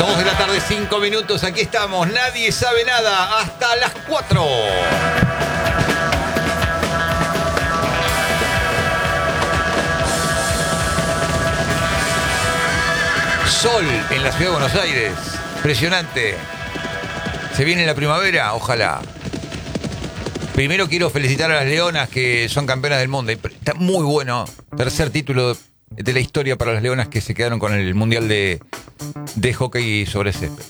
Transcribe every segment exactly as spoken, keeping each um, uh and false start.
dos de la tarde, cinco minutos. Aquí estamos. Nadie sabe nada. Hasta las cuatro. Sol en la ciudad de Buenos Aires. Impresionante. Se viene la primavera. Ojalá. Primero quiero felicitar a las Leonas que son campeonas del mundo. Está muy bueno. Tercer título de la historia para las Leonas que se quedaron con el Mundial de, de Hockey sobre césped.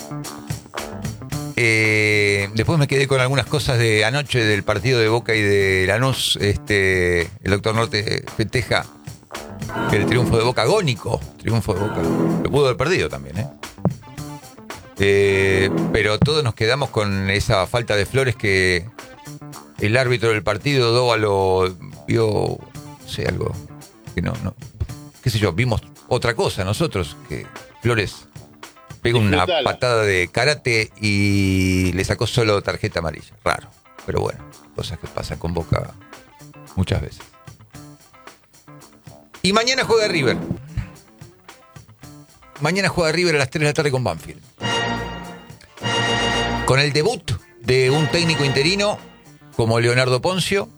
Eh, después me quedé con algunas cosas de anoche del partido de Boca y de Lanús. Este, el doctor Norte festeja el triunfo de Boca, agónico triunfo de Boca. Lo pudo haber perdido también, ¿eh? Eh, pero todos nos quedamos con esa falta de flores que el árbitro del partido, Dóvalo, vio, no sé, algo que no, no, qué sé yo, vimos otra cosa nosotros, que Flores pegó una patada de karate y le sacó solo tarjeta amarilla. Raro, pero bueno, cosas que pasan con Boca muchas veces. Y mañana juega River. Mañana juega River a las tres de la tarde con Banfield. Con el debut de un técnico interino como Leonardo Ponzio.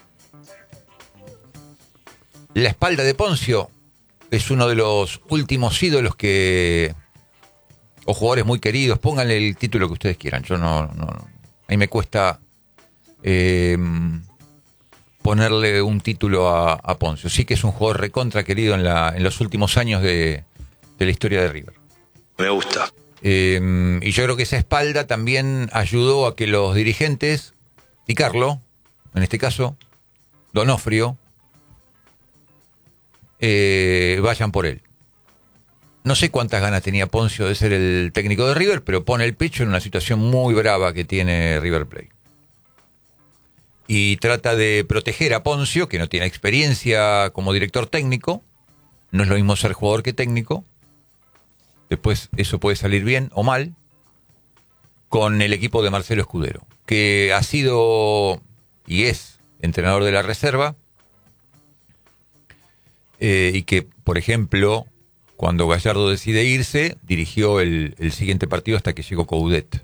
La espalda de Ponzio es uno de los últimos ídolos que, o jugadores muy queridos, pónganle el título que ustedes quieran. Yo no, no a mí me cuesta eh, ponerle un título a, a Ponzio. Sí que es un jugador recontra querido en, la, en los últimos años de, de la historia de River. Me gusta. Eh, y yo creo que esa espalda también ayudó a que los dirigentes, y Carlo, en este caso, Donofrio, Eh, vayan por él. No sé cuántas ganas tenía Ponzio de ser el técnico de River, pero pone el pecho en una situación muy brava que tiene River Plate. Y trata de proteger a Ponzio, que no tiene experiencia como director técnico. No es lo mismo ser jugador que técnico. Después eso puede salir bien o mal. Con el equipo de Marcelo Escudero, que ha sido y es entrenador de la reserva. Eh, y que, por ejemplo, cuando Gallardo decide irse, dirigió el, el siguiente partido hasta que llegó Coudet.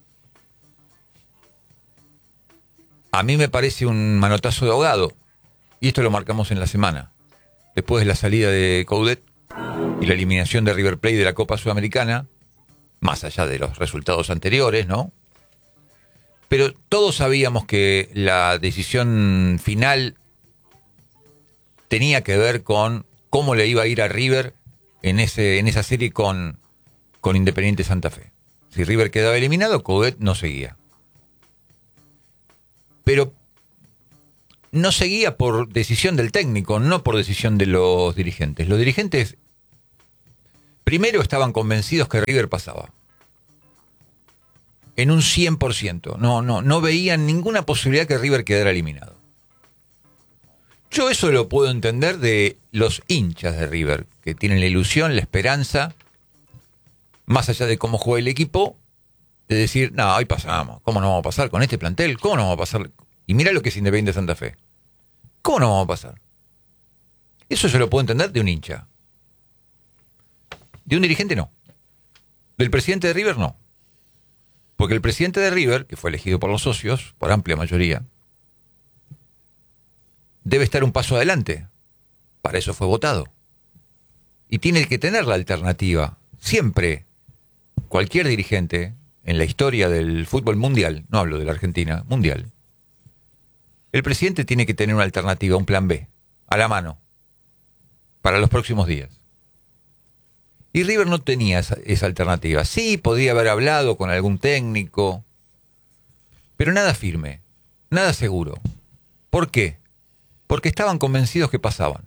A mí me parece un manotazo de ahogado, y esto lo marcamos en la semana. Después de la salida de Coudet y la eliminación de River Plate de la Copa Sudamericana, más allá de los resultados anteriores, ¿no? Pero todos sabíamos que la decisión final tenía que ver con cómo le iba a ir a River en ese en esa serie con, con Independiente Santa Fe. Si River quedaba eliminado, Coudet no seguía. Pero no seguía por decisión del técnico, no por decisión de los dirigentes. Los dirigentes primero estaban convencidos que River pasaba. En un cien por ciento. No, no, no veían ninguna posibilidad que River quedara eliminado. Yo eso lo puedo entender de los hinchas de River, que tienen la ilusión, la esperanza, más allá de cómo juega el equipo, de decir, no, ahí pasamos. ¿Cómo no vamos a pasar con este plantel? ¿Cómo no vamos a pasar? Y mira lo que es Independiente Santa Fe. ¿Cómo no vamos a pasar? Eso yo lo puedo entender de un hincha. De un dirigente no. Del presidente de River no. Porque el presidente de River, que fue elegido por los socios, por amplia mayoría, debe estar un paso adelante. Para eso fue votado. Y tiene que tener la alternativa. Siempre, cualquier dirigente en la historia del fútbol mundial, no hablo de la Argentina, mundial, el presidente tiene que tener una alternativa, un plan B, a la mano, para los próximos días. Y River no tenía esa, esa alternativa. Sí, podía haber hablado con algún técnico, pero nada firme, nada seguro. ¿Por qué? Porque estaban convencidos que pasaban.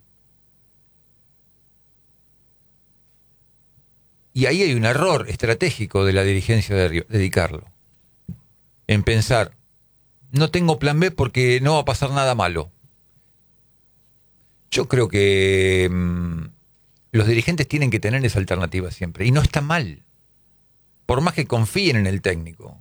Y ahí hay un error estratégico de la dirigencia de dedicarlo. En pensar, no tengo plan B porque no va a pasar nada malo. Yo creo que mmm, los dirigentes tienen que tener esa alternativa siempre. Y no está mal. Por más que confíen en el técnico.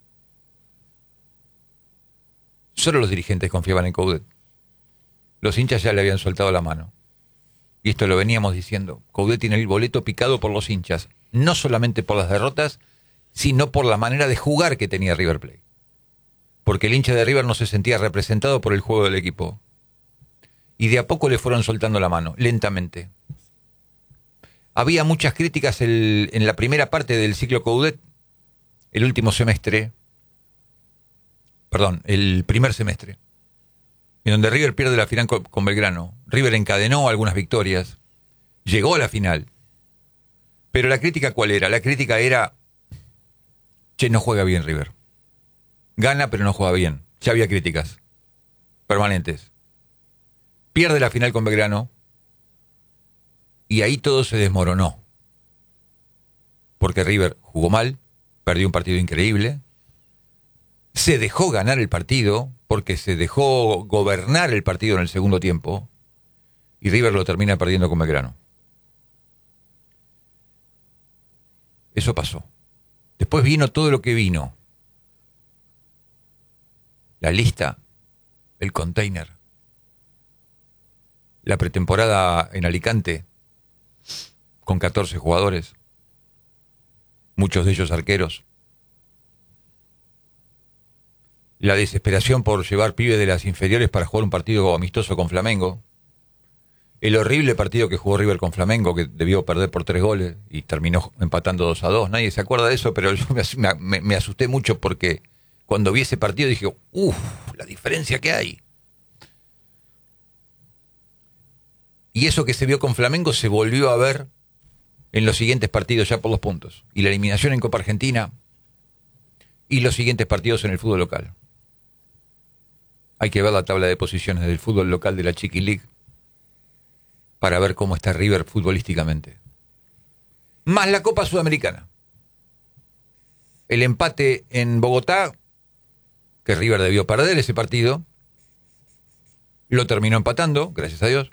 Solo los dirigentes confiaban en Coudet. Los hinchas ya le habían soltado la mano. Y esto lo veníamos diciendo. Coudet tiene el boleto picado por los hinchas. no solamente por las derrotas, sino por la manera de jugar que tenía River Plate. Porque el hincha de River no se sentía representado por el juego del equipo. Y de a poco le fueron soltando la mano, lentamente. Había muchas críticas el, en la primera parte del ciclo Coudet, el último semestre, perdón, el primer semestre, en donde River pierde la final con, con Belgrano. River encadenó algunas victorias, llegó a la final. Pero la crítica, ¿cuál era? La crítica era, che, no juega bien River. Gana, pero no juega bien. Ya había críticas permanentes. Pierde la final con Belgrano y ahí todo se desmoronó. Porque River jugó mal, perdió un partido increíble, se dejó ganar el partido porque se dejó gobernar el partido en el segundo tiempo y River lo termina perdiendo con Belgrano. Eso pasó. Después vino todo lo que vino. La lista, el container, la pretemporada en Alicante con catorce jugadores, muchos de ellos arqueros, la desesperación por llevar pibes de las inferiores para jugar un partido amistoso con Flamengo, el horrible partido que jugó River con Flamengo, que debió perder por tres goles y terminó empatando dos a dos. Nadie se acuerda de eso, pero yo me, me, me asusté mucho porque cuando vi ese partido dije, uff, la diferencia que hay. Y eso que se vio con Flamengo se volvió a ver en los siguientes partidos ya por los puntos. Y la eliminación en Copa Argentina y los siguientes partidos en el fútbol local. Hay que ver la tabla de posiciones del fútbol local de la Chiqui League para ver cómo está River futbolísticamente. Más la Copa Sudamericana. El empate en Bogotá, que River debió perder ese partido, lo terminó empatando, gracias a Dios.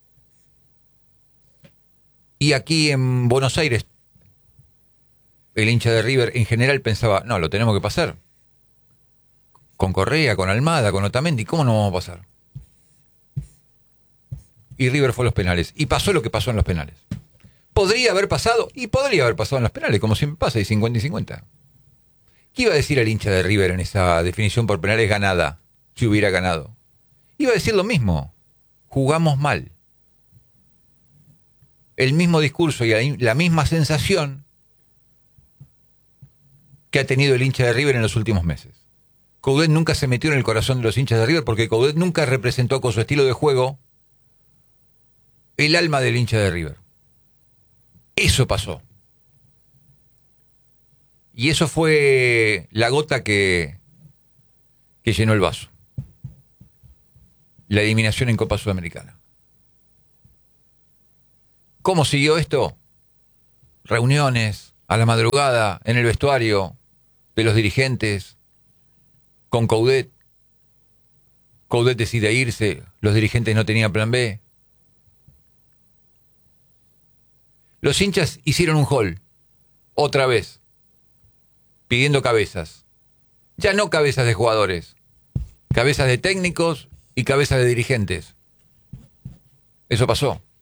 Y aquí en Buenos Aires, el hincha de River en general pensaba, no, lo tenemos que pasar. Con Correa, con Almada, con Otamendi, ¿cómo no vamos a pasar? Y River fue a los penales. Y pasó lo que pasó en los penales. Podría haber pasado, y podría haber pasado en los penales, como siempre pasa, y cincuenta y cincuenta. ¿Qué iba a decir el hincha de River en esa definición por penales ganada, si hubiera ganado? Iba a decir lo mismo. Jugamos mal. El mismo discurso y la misma sensación que ha tenido el hincha de River en los últimos meses. Coudet nunca se metió en el corazón de los hinchas de River porque Coudet nunca representó con su estilo de juego el alma del hincha de River. Eso pasó. Y eso fue la gota que, que llenó el vaso. La eliminación en Copa Sudamericana. ¿Cómo siguió esto? Reuniones a la madrugada en el vestuario de los dirigentes con Coudet. Coudet decide irse, los dirigentes no tenían plan B. Los hinchas hicieron un hall, otra vez, pidiendo cabezas. Ya no cabezas de jugadores, cabezas de técnicos y cabezas de dirigentes. Eso pasó.